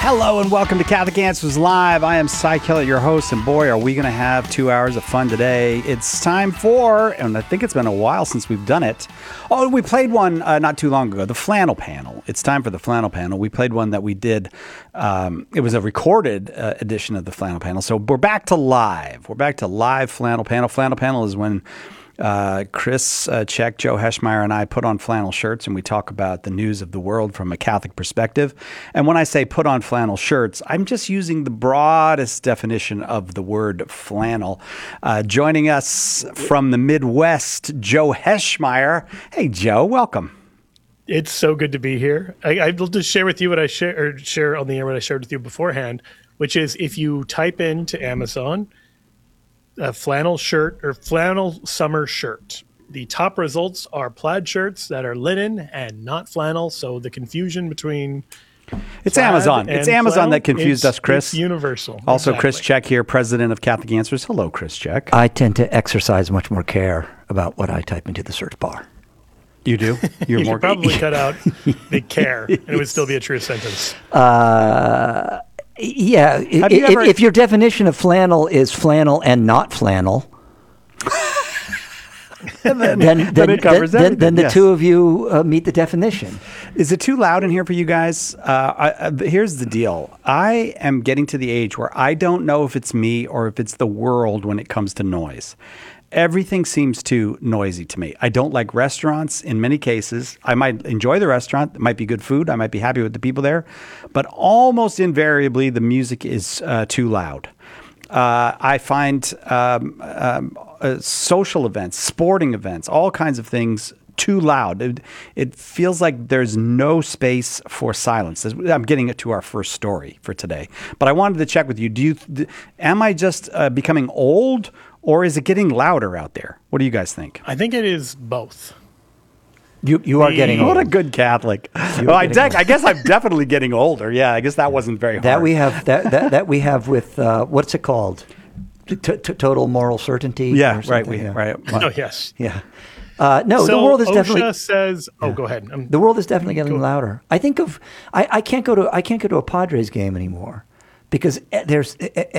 Hello and welcome to Catholic Answers Live. I am Cy Kellett, your host, and boy, are we going to have 2 hours of fun today. It's time for, and I think it's been a while since we've done it. Oh, we played one not too long ago, the Flannel Panel. It's time for the Flannel Panel. We played one that we did. It was a recorded edition of the Flannel Panel. So we're back to live. We're back to live Flannel Panel. Flannel Panel is when Chris Check, Joe Heschmeyer, and I put on flannel shirts and we talk about the news of the world from a Catholic perspective. And when I say put on flannel shirts, I'm just using the broadest definition of the word flannel. Joining us from the Midwest, Joe Heschmeyer. Hey, Joe, welcome. It's so good to be here. I will just share with you what I share on the air what I shared with you beforehand, which is if you type into Amazon a flannel shirt or flannel summer shirt, the top results are plaid shirts that are linen and not flannel. So the confusion between it's Amazon. It's Amazon that confused us, Chris. It's universal. Also, exactly. Chris Check here, president of Catholic Answers. Hello, Chris Check. I tend to exercise much more care about what I type into the search bar. You do? You're You more should probably cut out the care, and it would still be a true sentence. Yeah, if your definition of flannel is flannel and not flannel, then the two of you meet the definition. Is it too loud in here for you guys? Here's the deal. I am getting to the age where I don't know if it's me or if it's the world when it comes to noise. Everything seems too noisy to me. I don't like restaurants in many cases. I might enjoy the restaurant. It might be good food. I might be happy with the people there. But almost invariably, the music is too loud. I find social events, sporting events, all kinds of things too loud. It feels like there's no space for silence. I'm getting it to our first story for today. But I wanted to check with you. Am I just becoming old? Or is it getting louder out there? What do you guys think? I think it is both. You are getting old. What a good Catholic. Well, I guess I'm definitely getting older. Yeah, I guess that wasn't very hard. That we have with what's it called? Total moral certainty. Yeah, right. Right. Oh yes. Yeah. No, so the world is OSHA definitely says. Oh, go ahead. The world is definitely getting louder. I think I can't go to a Padres game anymore because there's